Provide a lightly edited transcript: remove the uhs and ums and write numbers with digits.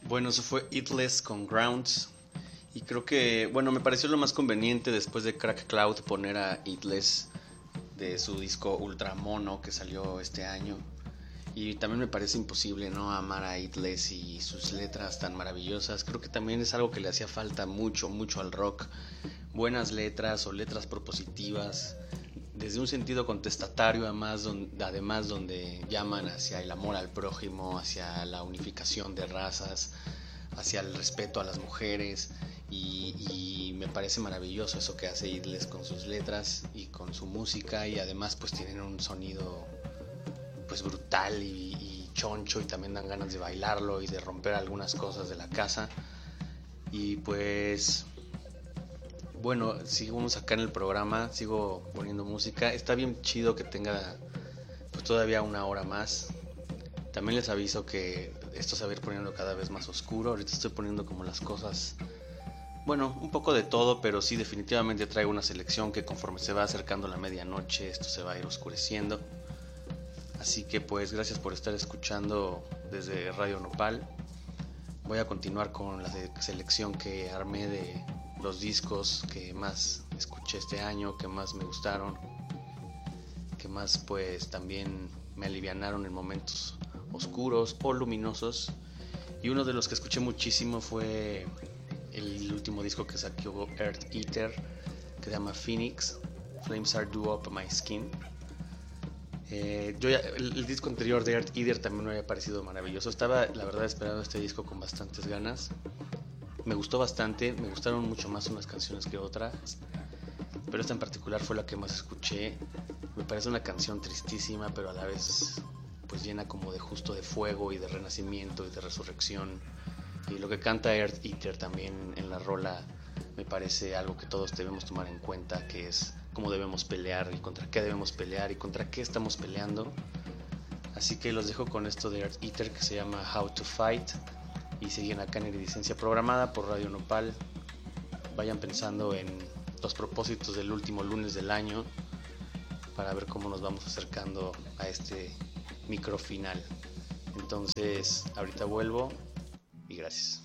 Bueno, eso fue Eatless con Grounds. Y creo que, bueno, me pareció lo más conveniente después de Crack Cloud poner a Eatless de su disco Ultra Mono que salió este año. Y también me parece imposible no amar a Eatless y sus letras tan maravillosas. Creo que también es algo que le hacía falta mucho, mucho al rock. Buenas letras o letras propositivas, desde un sentido contestatario además donde llaman hacia el amor al prójimo, hacia la unificación de razas, hacia el respeto a las mujeres y me parece maravilloso eso que hace Idles con sus letras y con su música y además pues tienen un sonido pues brutal y choncho y también dan ganas de bailarlo y de romper algunas cosas de la casa y pues bueno, seguimos acá en el programa, sigo poniendo música. Está bien chido que tenga pues todavía una hora más. También les aviso que esto se va a ir poniendo cada vez más oscuro. Ahorita estoy poniendo como las cosas, bueno, un poco de todo, pero sí definitivamente traigo una selección que conforme se va acercando la medianoche, esto se va a ir oscureciendo. Así que pues gracias por estar escuchando desde Radio Nopal. Voy a continuar con la selección que armé de los discos que más escuché este año, que más me gustaron, que más pues también me alivianaron en momentos oscuros o luminosos. Y uno de los que escuché muchísimo fue el último disco que sacó Earth Eater, que se llama Phoenix, Flames Are Due Up My Skin. El disco anterior de Earth Eater también me había parecido maravilloso. Estaba la verdad esperando este disco con bastantes ganas. Me gustó bastante, me gustaron mucho más unas canciones que otras, pero esta en particular fue la que más escuché. Me parece una canción tristísima, pero a la vez pues llena como de justo de fuego y de renacimiento y de resurrección. Y lo que canta Earth Eater también en la rola me parece algo que todos debemos tomar en cuenta, que es cómo debemos pelear y contra qué debemos pelear y contra qué estamos peleando. Así que los dejo con esto de Earth Eater que se llama How to Fight y siguen acá en Iridicencia programada por Radio Nopal. Vayan pensando en los propósitos del último lunes del año para ver cómo nos vamos acercando a este micro final. Entonces, ahorita vuelvo y gracias.